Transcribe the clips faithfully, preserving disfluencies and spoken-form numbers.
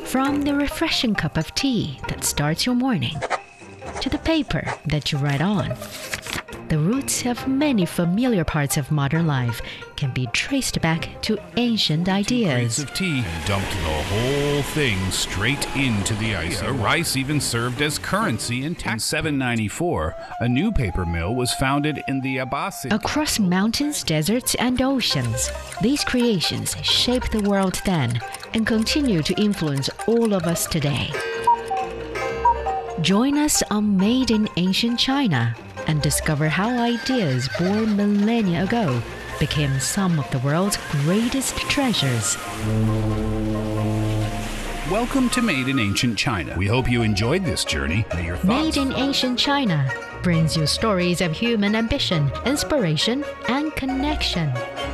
From the refreshing cup of tea that starts your morning to the paper that you write on, the roots of many familiar parts of modern life can be traced back to ancient Two crates ideas. of tea and dumped the whole thing straight into the ice. Yeah, rice even served as currency in tax. In seven ninety-four, a new paper mill was founded in the Abbasid. Across mountains, deserts, and oceans, these creations shaped the world then and continue to influence all of us today. Join us on Made in Ancient China and discover how ideas born millennia ago became some of the world's greatest treasures. Welcome to Made in Ancient China. We hope you enjoyed this journey. May your thoughts Made in Ancient China brings you stories of human ambition, inspiration, and connection.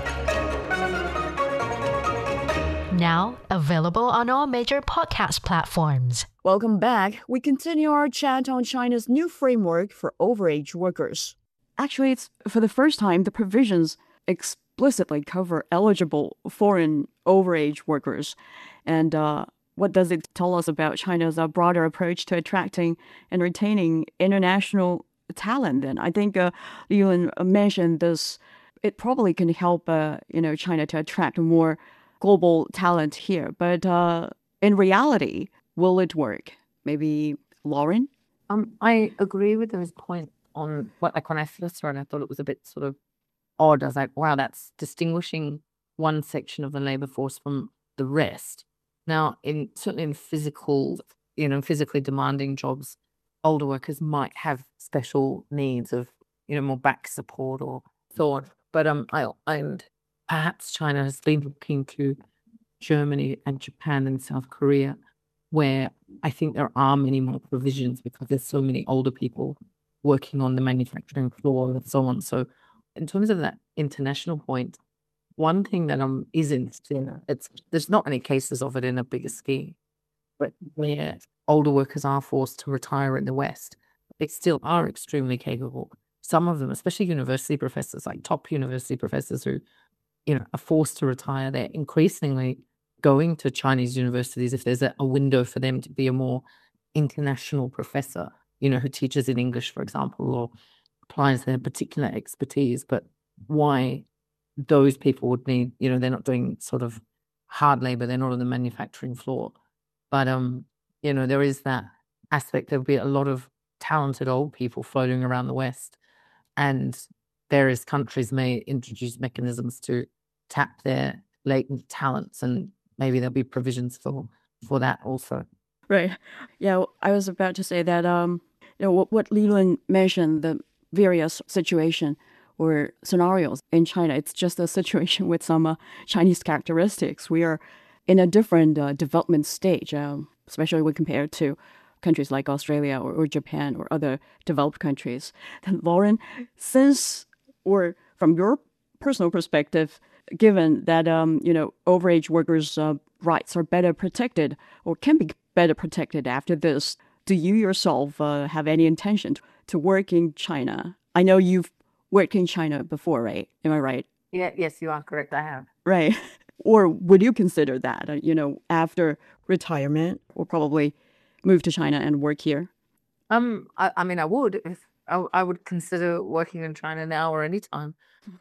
Now available on all major podcast platforms. Welcome back. We continue our chat on China's new framework for overage workers. Actually, it's for the first time the provisions explicitly cover eligible foreign overage workers. And uh, what does it tell us about China's uh, broader approach to attracting and retaining international talent then? I think uh, Leland mentioned this. It probably can help uh, you know, China to attract more global talent here. But uh, in reality, will it work? Maybe Lauren? Um, I agree with his point on what, like when I first saw it, I thought it was a bit sort of odd. I was like, wow, that's distinguishing one section of the labor force from the rest. Now, in certainly in physical, you know, physically demanding jobs, older workers might have special needs of, you know, more back support or so on. But um, I and perhaps China has been looking to Germany and Japan and South Korea, where I think there are many more provisions because there's so many older people working on the manufacturing floor and so on. So in terms of that international point, one thing that um, is interesting, in, it's there's not any cases of it in a bigger scheme, but where older workers are forced to retire in the West, they still are extremely capable. Some of them, especially university professors, like top university professors who, you know, are forced to retire, they're increasingly going to Chinese universities if there's a, a window for them to be a more international professor, you know, who teaches in English, for example, or applies their particular expertise. But why those people would need, you know, they're not doing sort of hard labor, they're not on the manufacturing floor. But, um, you know, there is that aspect. There'll be a lot of talented old people floating around the West, and various countries may introduce mechanisms to tap their latent talents, and maybe there'll be provisions for for that also. Right. Yeah, I was about to say that, um, you know, what, what Leland mentioned, the various situation or scenarios in China, it's just a situation with some uh, Chinese characteristics. We are in a different uh, development stage, um, especially when compared to countries like Australia or, or Japan or other developed countries. And Lauren, since, or from your personal perspective, given that, um, you know, overage workers' uh, rights are better protected or can be better protected after this, do you yourself uh, have any intention to work in China? I know you've worked in China before, right? Am I right? Yeah, yes, you are correct. I have. Right. Or would you consider that, uh, you know, after retirement, or probably move to China and work here? Um, I, I mean, I would. If I, I would consider working in China now or anytime.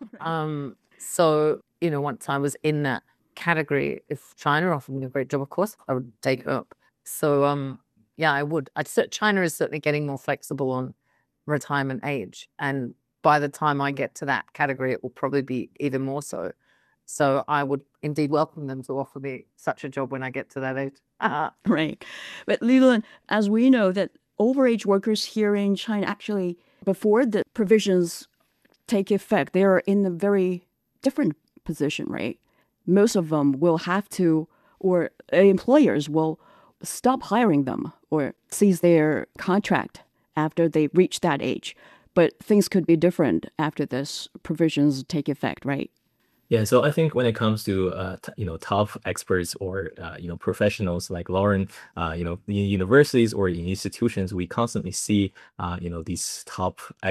Um, so, you know, once I was in that category, if China offered me a great job, of course, I would take it up. So, um, yeah, I would. I'd, China is certainly getting more flexible on retirement age. And by the time I get to that category, it will probably be even more so. So I would indeed welcome them to offer me such a job when I get to that age. Right. But Leland, as we know that overage workers here in China, actually, before the provisions take effect, they are in a very different position, right? Most of them will have to, or employers will stop hiring them or cease their contract after they reach that age. But things could be different after this provisions take effect, right? Yeah, so I think when it comes to uh, t- you know top experts or uh, you know professionals like Lauren, uh, you know in universities or in institutions, we constantly see uh, you know these top